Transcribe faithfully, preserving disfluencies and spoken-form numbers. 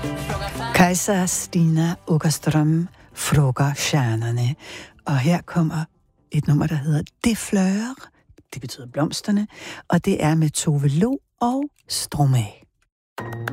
Kajsa Stina Åkerström Frågar stjernerne. Og her kommer et nummer, der hedder Det Fleur. Det betyder blomsterne. Og det er med Tove Lo og Stromae.